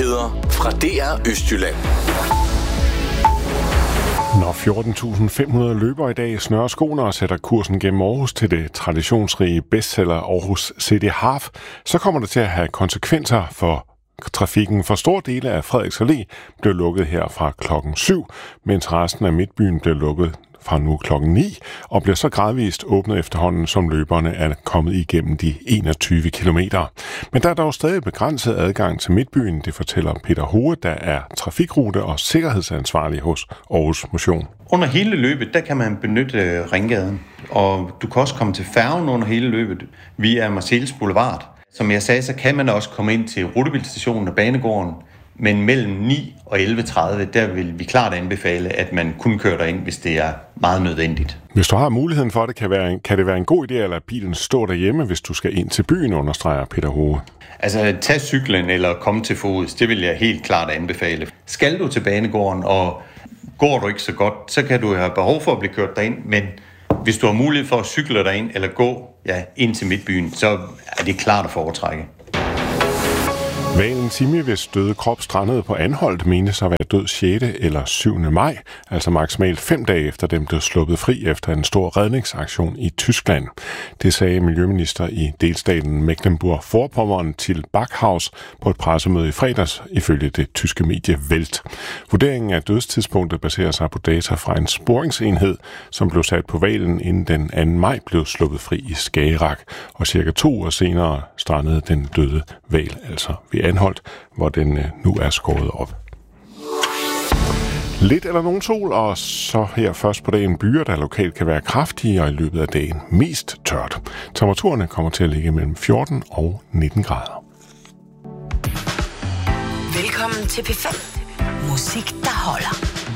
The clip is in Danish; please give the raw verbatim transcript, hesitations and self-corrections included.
Nyheder fra D R Østjylland. Når fjorten tusind fem hundrede løbere i dag snører skoene og sætter kursen gennem Aarhus til det traditionsrige bestseller Aarhus City Half, så kommer det til at have konsekvenser for trafikken. For store dele af Frederiks Allé blev lukket her fra klokken syv, mens resten af Midtbyen blev lukket fra nu klokken ni, og bliver så gradvist åbnet efterhånden, som løberne er kommet igennem de enogtyve kilometer. Men der er dog stadig begrænset adgang til Midtbyen, det fortæller Peter Hohe, der er trafikrute- og sikkerhedsansvarlig hos Aarhus Motion. Under hele løbet, der kan man benytte Ringgaden, og du kan også komme til færgen under hele løbet via Marseilles Boulevard. Som jeg sagde, så kan man også komme ind til rutebilstationen og banegården, men mellem ni og elleve tredive, der vil vi klart anbefale, at man kun kører derind, hvis det er meget nødvendigt. Hvis du har muligheden for det, kan, være, kan det være en god idé at lade bilen stå derhjemme, hvis du skal ind til byen, understreger Peter Hohe. Altså, tag cyklen eller komme til fods, det vil jeg helt klart anbefale. Skal du til banegården, og går du ikke så godt, så kan du have behov for at blive kørt derind, men hvis du har mulighed for at cykle derind eller gå ja, ind til Midtbyen, så er det klart at foretrække. Hvalen Timmy, hvis døde krop strandede på Anholt, menes at være død sjette eller syvende maj, altså maksimalt fem dage efter dem blev sluppet fri efter en stor redningsaktion i Tyskland. Det sagde miljøminister i delstaten Mecklenburg-Vorpommern til Backhaus på et pressemøde i fredags, ifølge det tyske medie Welt. Vurderingen af dødstidspunktet baserer sig på data fra en sporingsenhed, som blev sat på hvalen, inden den anden maj blev sluppet fri i Skagerrak, og cirka to uger senere strandede den døde hval altså ved Anholt, hvor den nu er skåret op. Lidt eller nogen sol, og så her først på dagen byer, der lokalt kan være kraftige, og i løbet af dagen mest tørt. Temperaturerne kommer til at ligge mellem fjorten og nitten grader. Velkommen til P fem. Musik, der holder.